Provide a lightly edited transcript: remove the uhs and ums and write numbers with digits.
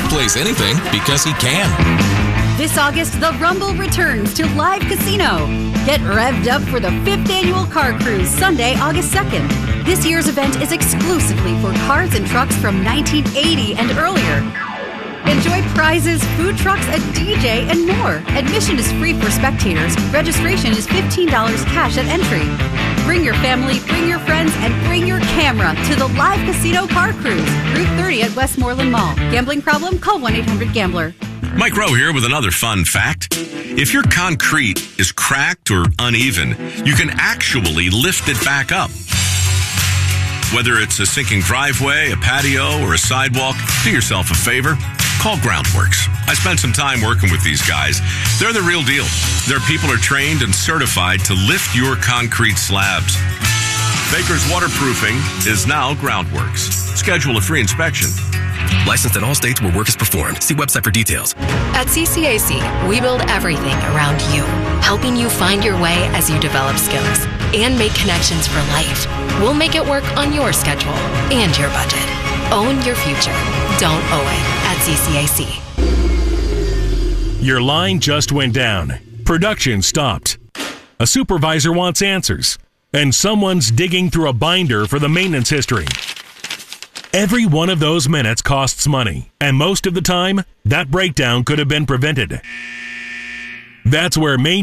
plays anything because he can. This August, the Rumble returns to Live Casino. Get revved up for the 5th annual Car Cruise, Sunday, August 2nd. This year's event is exclusively for cars and trucks from 1980 and earlier. Enjoy prizes, food trucks, a DJ, and more. Admission is free for spectators. Registration is $15 cash at entry. Bring your family, bring your friends, and bring your camera to the Live Casino Car Cruise, Route 30 at Westmoreland Mall. Gambling problem? Call 1-800-GAMBLER. Mike Rowe here with another fun fact. If your concrete is cracked or uneven, you can actually lift it back up. Whether it's a sinking driveway, a patio, or a sidewalk, do yourself a favor. Call Groundworks. I spent some time working with these guys. They're the real deal. Their people are trained and certified to lift your concrete slabs. Baker's Waterproofing is now Groundworks. Schedule a free inspection. Licensed in all states where work is performed. See website for details. At CCAC, we build everything around you, helping you find your way as you develop skills and make connections for life. We'll make it work on your schedule and your budget. Own your future. Don't owe it at CCAC. Your line just went down. Production stopped. A supervisor wants answers, and someone's digging through a binder for the maintenance history. Every one of those minutes costs money, and most of the time, that breakdown could have been prevented. That's where